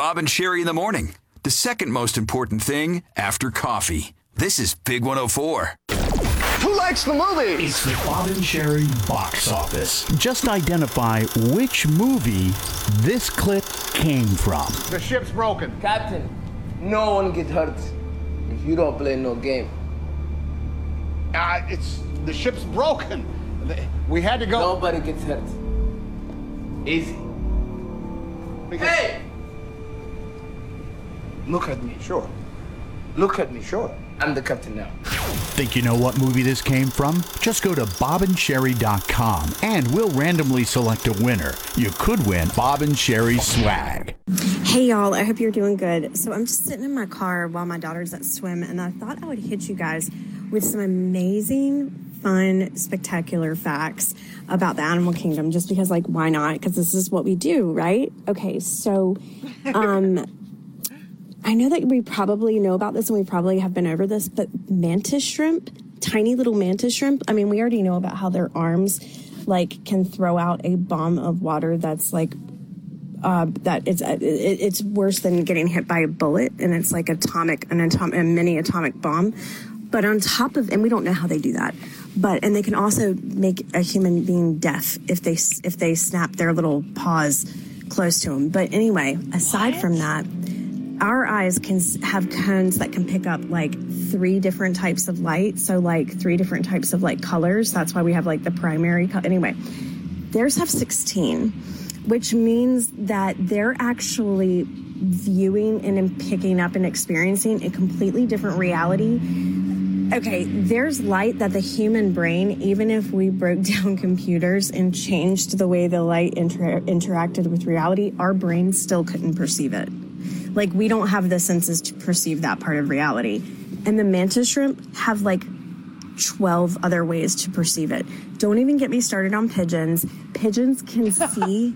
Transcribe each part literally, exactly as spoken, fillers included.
Bob and Sherry in the morning. The second most important thing after coffee. This is Big one oh four. Who likes the movie? It's the Bob and Sherry box office. Just identify which movie this clip came from. The ship's broken. Captain, no one get hurt if you don't play no game. Uh, it's the ship's broken. We had to go. Nobody gets hurt. Easy. Because... Hey! Look at me. Sure. Look at me. Sure. I'm the captain now. Think you know what movie this came from? Just go to bob and sherry dot com and we'll randomly select a winner. You could win Bob and Sherry swag. Hey y'all, I hope you're doing good. So I'm just sitting in my car while my daughter's at swim, and I thought I would hit you guys with some amazing, fun, spectacular facts about the animal kingdom, just because, like, why not? Because this is what we do, right? Okay, so um I know that we probably know about this and we probably have been over this, but mantis shrimp, tiny little mantis shrimp, I mean, we already know about how their arms, like, can throw out a bomb of water that's, like, uh, that it's it, it's worse than getting hit by a bullet, and it's like atomic, an atomic, a mini atomic bomb. But on top of, and we don't know how they do that, but, and they can also make a human being deaf if they, if they snap their little paws close to them. But anyway, aside what? from that, our eyes can have cones that can pick up like three different types of light. So like three different types of like colors. That's why we have like the primary color. Anyway, theirs have sixteen, which means that they're actually viewing and picking up and experiencing a completely different reality. Okay, there's light that the human brain, even if we broke down computers and changed the way the light inter- interacted with reality, our brain still couldn't perceive it. Like, we don't have the senses to perceive that part of reality. And the mantis shrimp have like twelve other ways to perceive it. Don't even get me started on pigeons. Pigeons can see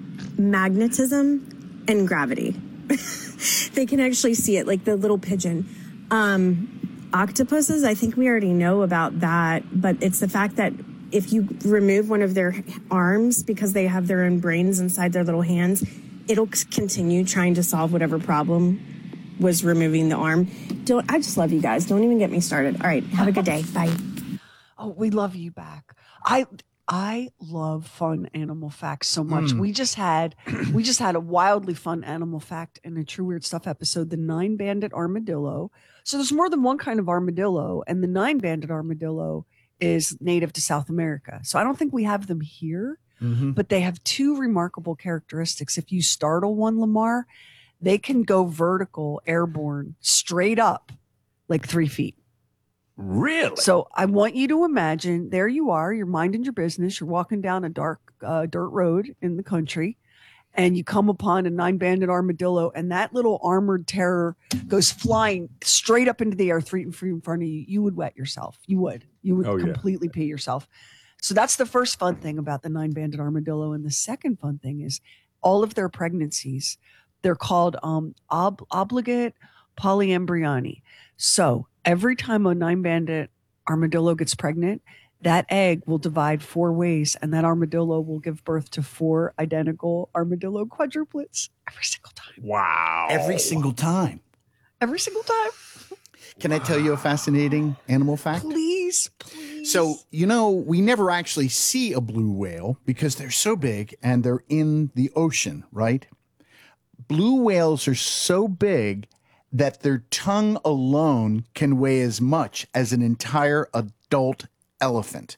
magnetism and gravity. They can actually see it, like the little pigeon. Um, octopuses, I think we already know about that, but it's the fact that if you remove one of their arms, because they have their own brains inside their little hands, it'll continue trying to solve whatever problem was removing the arm. Don't, I just love you guys. Don't even get me started. All right. Have a good day. Bye. Oh, we love you back. I I love fun animal facts so much. Mm. We just had we just had a wildly fun animal fact in a True Weird Stuff episode, the nine-banded armadillo. So there's more than one kind of armadillo, and the nine-banded armadillo is native to South America. So I don't think we have them here. Mm-hmm. But they have two remarkable characteristics. If you startle one, Lamar, they can go vertical, airborne, straight up, like three feet. Really? So I want you to imagine, there you are, you're minding your business, you're walking down a dark uh, dirt road in the country, and you come upon a nine-banded armadillo, and that little armored terror goes flying straight up into the air, three feet in front of you. You would wet yourself. You would. You would oh, completely yeah. pee yourself. So that's the first fun thing about the nine-banded armadillo. And the second fun thing is all of their pregnancies, they're called um, ob- obligate polyembryony. So every time a nine-banded armadillo gets pregnant, that egg will divide four ways, and that armadillo will give birth to four identical armadillo quadruplets every single time. Wow. Every single time. Every single time. Can I tell you a fascinating animal fact? Please, please. So, you know, we never actually see a blue whale because they're so big and they're in the ocean, right? Blue whales are so big that their tongue alone can weigh as much as an entire adult elephant.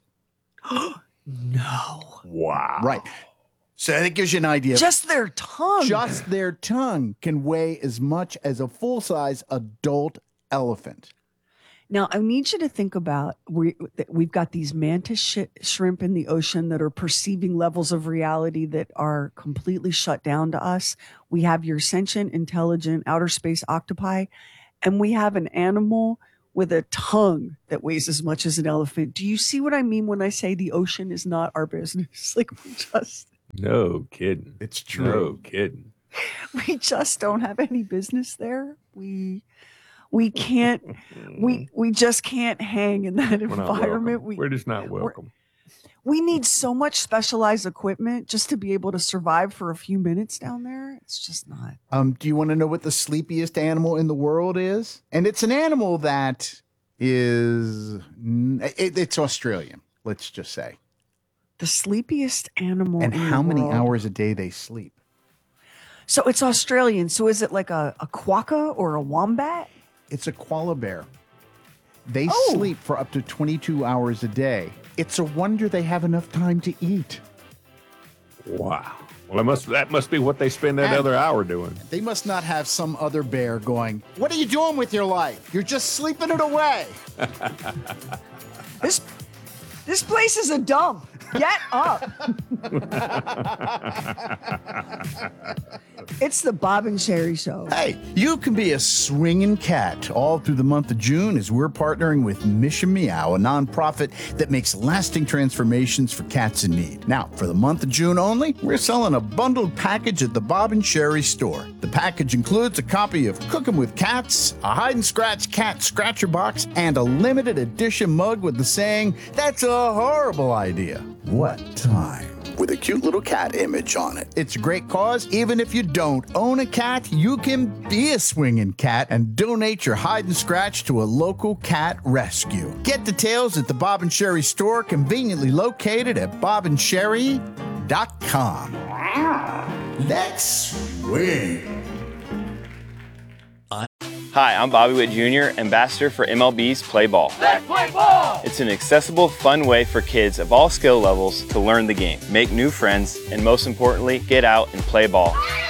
No. Wow. Right. So that gives you an idea. Just their tongue. Just their tongue can weigh as much as a full-size adult elephant. Now, I need you to think about, we, we've got these mantis sh- shrimp in the ocean that are perceiving levels of reality that are completely shut down to us. We have your sentient, intelligent, outer space octopi, and we have an animal with a tongue that weighs as much as an elephant. Do you see what I mean when I say the ocean is not our business? Like, we just... No kidding. It's true. No kidding. We just don't have any business there. We... We can't, we we just can't hang in that We're environment. We, We're just not welcome. We need so much specialized equipment just to be able to survive for a few minutes down there. It's just not. Um, do you want to know what the sleepiest animal in the world is? And it's an animal that is, it, it's Australian, let's just say. The sleepiest animal And in how the many world. hours a day they sleep. So it's Australian. So is it like a, a quokka or a wombat? It's a koala bear. They Oh. sleep for up to twenty-two hours a day. It's a wonder they have enough time to eat. Wow. Well, that must that must be what they spend that And- other hour doing. They must not have some other bear going, "What are you doing with your life? You're just sleeping it away." This this place is a dump. Get up. It's the Bob and Sherry Show. Hey, you can be a swinging cat all through the month of June as we're partnering with Mission Meow, a nonprofit that makes lasting transformations for cats in need. Now, for the month of June only, we're selling a bundled package at the Bob and Sherry store. The package includes a copy of Cooking with Cats, a hide and scratch cat scratcher box, and a limited edition mug with the saying, "That's a horrible idea. What time?" with a cute little cat image on it. It's a great cause. Even if you don't own a cat, you can be a swinging cat and donate your hide and scratch to a local cat rescue. Get details at the Bob and Sherry store, conveniently located at bob and sherry dot com. Let's swing. Hi, I'm Bobby Witt Junior, ambassador for M L B's Play Ball. Let's play ball! It's an accessible, fun way for kids of all skill levels to learn the game, make new friends, and most importantly, get out and play ball.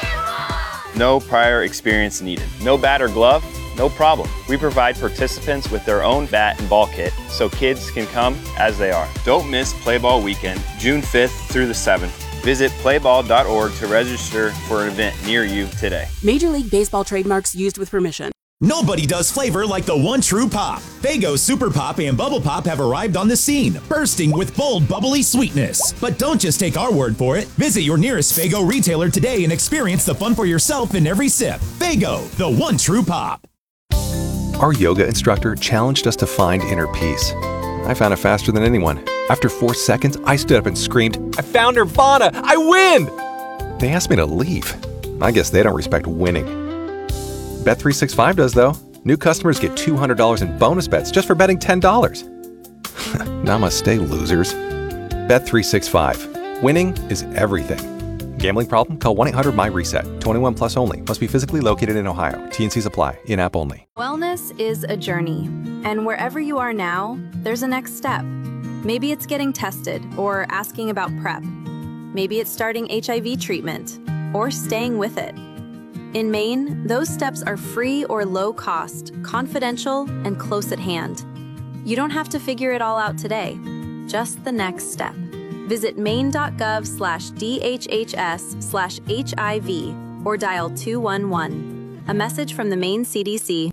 No prior experience needed. No bat or glove? No problem. We provide participants with their own bat and ball kit so kids can come as they are. Don't miss Play Ball Weekend, June fifth through the seventh. Visit play ball dot org to register for an event near you today. Major League Baseball trademarks used with permission. Nobody does flavor like the one true pop. Faygo Super Pop and Bubble Pop have arrived on the scene, bursting with bold, bubbly sweetness. But don't just take our word for it. Visit your nearest Faygo retailer today and experience the fun for yourself in every sip. Faygo, the one true pop. Our yoga instructor challenged us to find inner peace. I found it faster than anyone. After four seconds, I stood up and screamed, "I found Nirvana! I win!" They asked me to leave. I guess they don't respect winning. Bet three sixty-five does, though. New customers get two hundred dollars in bonus bets just for betting ten dollars. Namaste, losers. Bet three sixty-five. Winning is everything. Gambling problem? Call one eight hundred M Y reset. twenty-one plus only. Must be physically located in Ohio. T N Cs apply. In-app only. Wellness is a journey. And wherever you are now, there's a next step. Maybe it's getting tested or asking about PrEP. Maybe it's starting H I V treatment or staying with it. In Maine, those steps are free or low cost, confidential, and close at hand. You don't have to figure it all out today, just the next step. Visit maine.gov slash DHHS slash HIV or dial two one one. A message from the Maine C D C.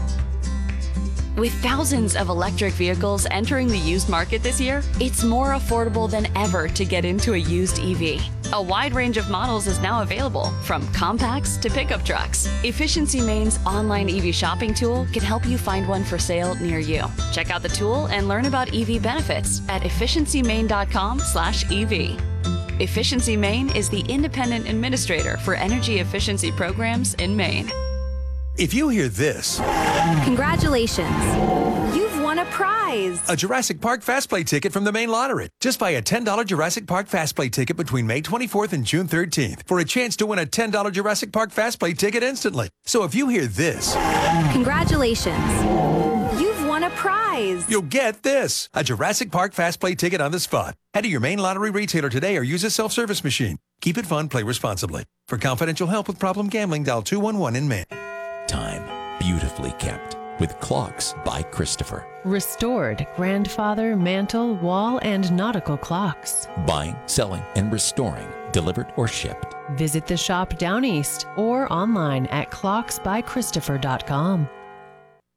With thousands of electric vehicles entering the used market this year, it's more affordable than ever to get into a used E V. A wide range of models is now available, from compacts to pickup trucks. Efficiency Maine's online E V shopping tool can help you find one for sale near you. Check out the tool and learn about E V benefits at efficiency maine dot com slash E V. Efficiency Maine is the independent administrator for energy efficiency programs in Maine. If you hear this, Congratulations! You've won a prize! a Jurassic Park Fast Play ticket from the Maine Lottery. Just buy a ten dollar Jurassic Park Fast Play ticket between May twenty-fourth and June thirteenth for a chance to win a ten dollar Jurassic Park Fast Play ticket instantly. So if you hear this, Congratulations! You've won a prize! you'll get this, a Jurassic Park Fast Play ticket on the spot. Head to your Maine Lottery retailer today or use a self-service machine. Keep it fun, play responsibly. For confidential help with problem gambling, dial two one one in Maine. Time beautifully kept with Clocks by Christopher. Restored grandfather, mantle, wall, and nautical clocks. Buying, selling, and restoring, delivered or shipped. Visit the shop down east or online at clocks by christopher dot com.